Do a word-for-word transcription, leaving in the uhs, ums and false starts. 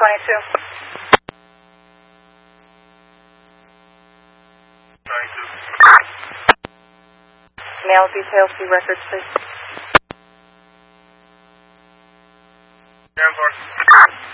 twenty-two. twenty-two. Mail details, see records, please. ten four.